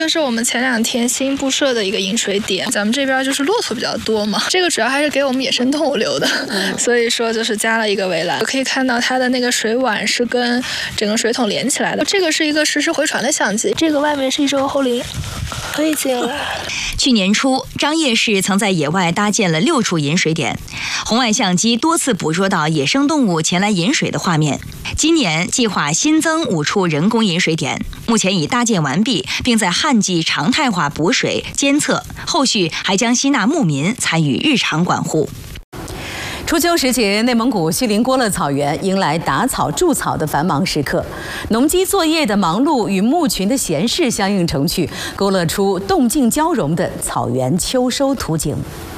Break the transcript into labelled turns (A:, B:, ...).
A: 这是我们前2天新布设的一个饮水点，咱们这边就是骆驼比较多嘛，这个主要还是给我们野生动物留的，所以说就是加了一个围栏。可以看到它的那个水碗是跟整个水桶连起来的，这个是一个实时回传的相机，这个外面是一只猴羚，可以进来。
B: 去年初，张掖市曾在野外搭建了6处饮水点，红外相机多次捕捉到野生动物前来饮水的画面。今年计划新增5处人工饮水点，目前已搭建完毕，并在旱季常态化补水监测，后续还将吸纳牧民参与日常管护。
C: 初秋时节，内蒙古锡林郭勒草原迎来打草筑草的繁忙时刻，农机作业的忙碌与牧群的闲适相映成趣，勾勒出动静交融的草原秋收图景。